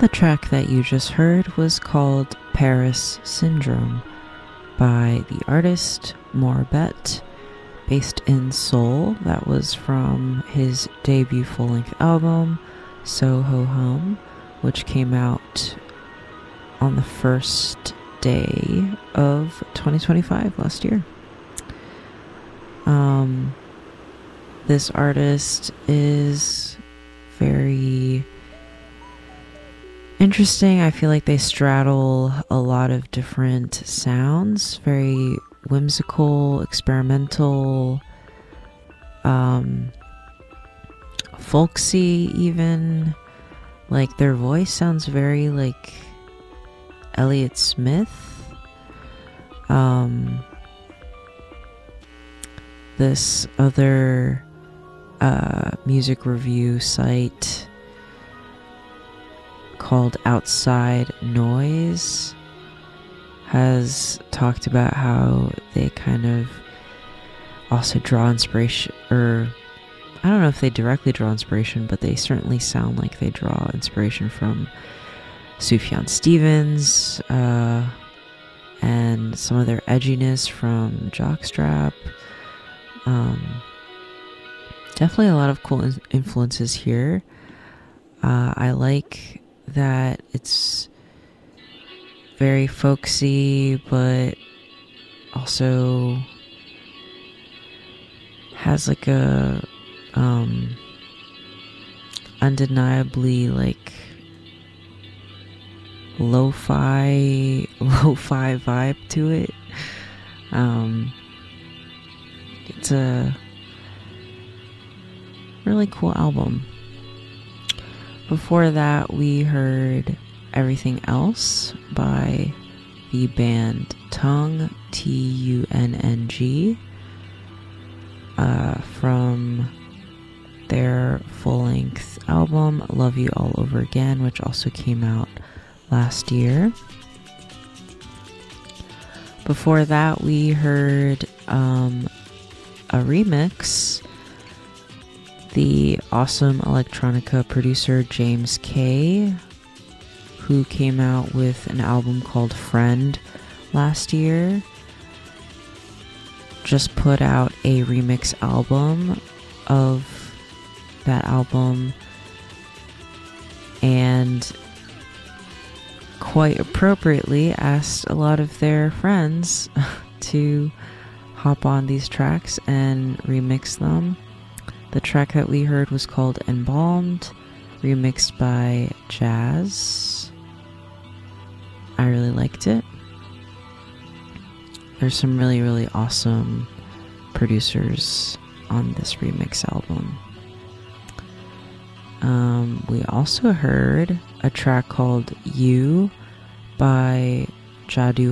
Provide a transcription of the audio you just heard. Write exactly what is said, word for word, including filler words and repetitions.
The track that you just heard was called Paris Syndrome by the artist Morbet, based in Seoul. That was from his debut full-length album, Soho Home, which came out on the first day of twenty twenty-five, last year. Um, this artist is very interesting. I feel like they straddle a lot of different sounds, very whimsical, experimental, um, folksy even. Like, their voice sounds very like Elliott Smith. Um, this other uh, music review site called Outside Noise has talked about how they kind of also draw inspiration, or I don't know if they directly draw inspiration, but they certainly sound like they draw inspiration from Sufjan Stevens, uh, and some of their edginess from Jockstrap. Um, definitely a lot of cool in- influences here. Uh, I like that it's very folksy, but also has like a um, undeniably like lo-fi lo-fi vibe to it. Um, it's a really cool album. Before that, we heard Everything Else by the band Tongue, T U N N G, uh, from their full-length album Love You All Over Again, which also came out last year. Before that, we heard um, a remix. The awesome electronica producer James Kay, who came out with an album called Friend last year, just put out a remix album of that album, and quite appropriately asked a lot of their friends to hop on these tracks and remix them. The track that we heard was called Embalmed, remixed by Jazz. I really liked it. There's some really, really awesome producers on this remix album. Um, we also heard a track called You by Jadu